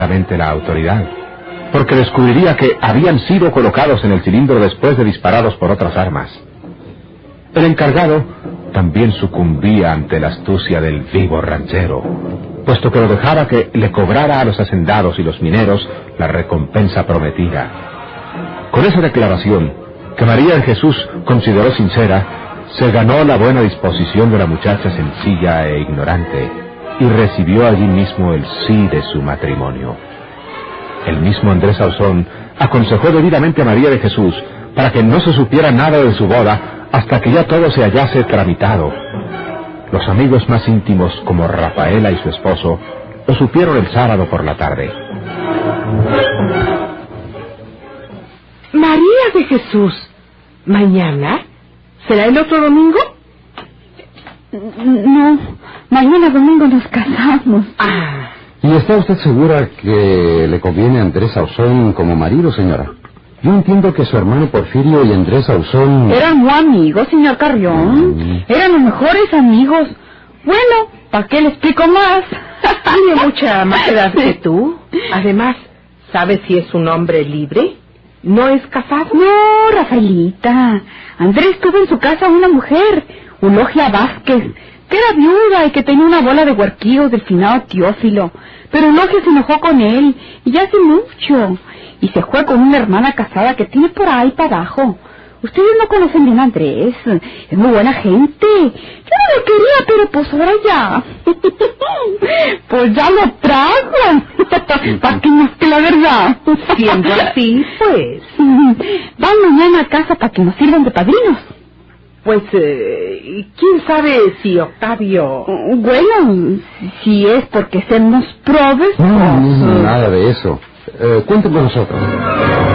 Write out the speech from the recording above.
la autoridad, porque descubriría que habían sido colocados en el cilindro después de disparados por otras armas. El encargado también sucumbía ante la astucia del vivo ranchero, puesto que lo dejaba que le cobrara a los hacendados y los mineros la recompensa prometida. Con esa declaración, que María de Jesús consideró sincera, se ganó la buena disposición de la muchacha sencilla e ignorante, y recibió allí mismo el sí de su matrimonio. El mismo Andrés Sauzón aconsejó debidamente a María de Jesús para que no se supiera nada de su boda hasta que ya todo se hallase tramitado. Los amigos más íntimos, como Rafaela y su esposo, lo supieron el sábado por la tarde. María de Jesús, ¿mañana? ¿Será el otro domingo? No, mañana domingo nos casamos. Ah. ¿Y está usted segura que le conviene a Andrés Sauzón como marido, señora? Yo entiendo que su hermano Porfirio y Andrés Sauzón... Eran muy amigos, señor Carrión. Eran los mejores amigos. Bueno, ¿para qué le explico más? Tiene mucha más edad que tú. Además, ¿sabes si es un hombre libre? ¿No es casado? No, Rafaelita. Andrés tuvo en su casa una mujer, Eulogia Vázquez, que era viuda y que tenía una bola de huerquillos del finado Teófilo. Pero Eulogia se enojó con él, y ya hace mucho. Y se fue con una hermana casada que tiene por ahí para abajo. Ustedes no conocen bien a Andrés. Es muy buena gente. Yo no lo quería, pero pues ahora ya. Pues ya lo trajo. Para que nos que la verdad. Siendo así, pues. Van mañana a casa para que nos sirvan de padrinos. Pues, ¿quién sabe si Octavio...? Bueno, si es porque somos probes... No, nada de eso. Cuenten con nosotros.